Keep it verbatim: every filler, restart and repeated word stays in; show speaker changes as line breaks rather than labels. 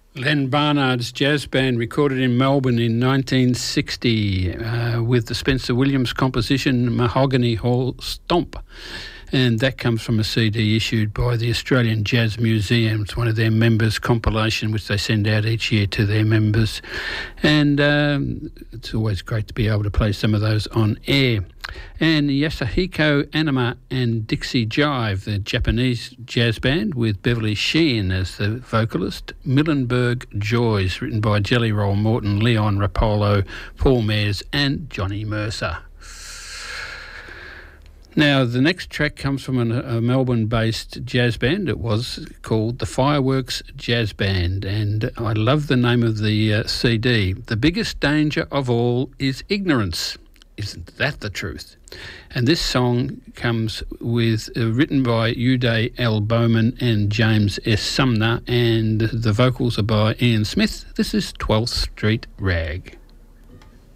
Len Barnard's jazz band recorded in Melbourne in nineteen sixty uh, with the Spencer Williams composition Mahogany Hall Stomp. And that comes from a C D issued by the Australian Jazz Museum. It's one of their members' compilation, which they send out each year to their members. And um, it's always great to be able to play some of those on air. And Yasuhiko Anima and Dixie Jive, the Japanese jazz band, with Beverly Sheehan as the vocalist. Millenberg Joys, written by Jelly Roll Morton, Leon Rapolo, Paul Mayers and Johnny Mercer. Now, the next track comes from an, a Melbourne-based jazz band. It was called the Fireworks Jazz Band, and I love the name of the uh, C D. The biggest danger of all is ignorance. Isn't that the truth? And this song comes with uh, written by Uday L. Bowman and James S. Sumner, and the vocals are by Ian Smith. This is twelfth Street Rag.